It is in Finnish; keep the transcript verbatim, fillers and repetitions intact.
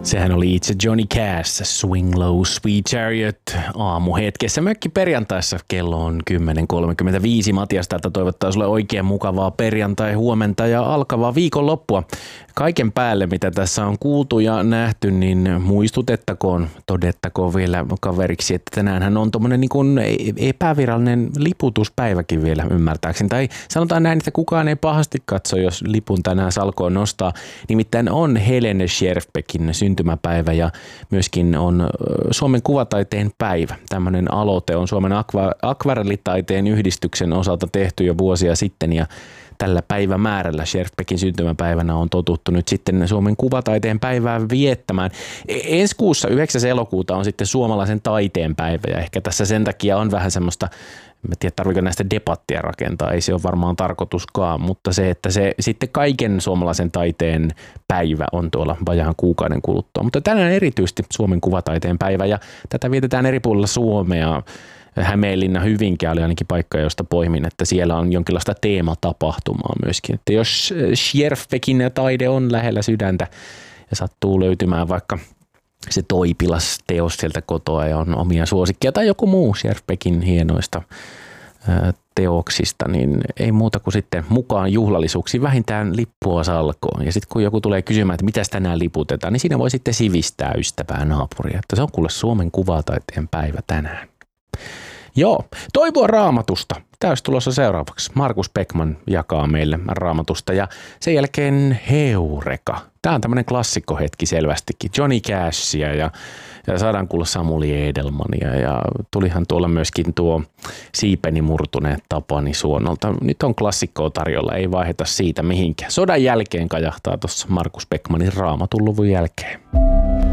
Sehän oli itse Johnny Cash, Swing Low, Sweet Chariot, aamuhetkessä mökki perjantaissa. Kello on kymmenen kolmekymmentäviisi. Matias täältä toivottaa sulle oikein mukavaa perjantai huomenta ja alkavaa viikonloppua. Kaiken päälle, mitä tässä on kuultu ja nähty, niin muistutettakoon, todettakoon vielä kaveriksi, että tänäänhän on tommonen niin kuin epävirallinen liputuspäiväkin vielä ymmärtääkseni. Tai sanotaan näin, että kukaan ei pahasti katso, jos lipun tänään salkoon nostaa. Nimittäin on Helene Scherfbeckin syntymäpäivä ja myöskin on Suomen kuvataiteen päivä. Tämmöinen aloite on Suomen akva- akvarellitaiteen yhdistyksen osalta tehty jo vuosia sitten ja tällä päivämäärällä Scherfbeckin syntymäpäivänä on totuttu nyt sitten Suomen kuvataiteen päivää viettämään. Ensi kuussa yhdeksäs elokuuta on sitten suomalaisen taiteen päivä ja ehkä tässä sen takia on vähän semmoista, en tiedä tarviko näistä debattia rakentaa, ei se ole varmaan tarkoituskaan, mutta se, että se sitten kaiken suomalaisen taiteen päivä on tuolla vajaan kuukauden kuluttua. Mutta tänään erityisesti Suomen kuvataiteen päivä ja tätä vietetään eri puolilla Suomea. Hämeenlinna Hyvinkää oli ainakin paikka, josta poimin, että siellä on jonkinlaista teematapahtumaa myöskin. Että jos Scherfbeckin taide on lähellä sydäntä ja sattuu löytymään vaikka se Toipilas-teos sieltä kotoa ja on omia suosikkia tai joku muu Scherfbeckin hienoista teoksista, niin ei muuta kuin sitten mukaan juhlallisuuksiin vähintään lippua salkoon. Ja sitten kun joku tulee kysymään, että mitäs tänään liputetaan, niin siinä voi sitten sivistää ystävää naapuria, että se on kuule Suomen kuvataiteen päivä tänään. Joo, toivoa Raamatusta. Tämä olisi tulossa seuraavaksi. Markus Beckman jakaa meille Raamatusta ja sen jälkeen Heureka. Tämä on tämmöinen klassikkohetki selvästikin. Johnny Cashia ja, ja saadaan kuulla Samuli Edelmania ja tulihan tuolla myöskin tuo Siipeni murtuneet Tapani Suonolta. Nyt on klassikkoa tarjolla, ei vaiheta siitä mihinkään. Sodan jälkeen kajahtaa tuossa Markus Beckmanin Raamatun luvun jälkeen.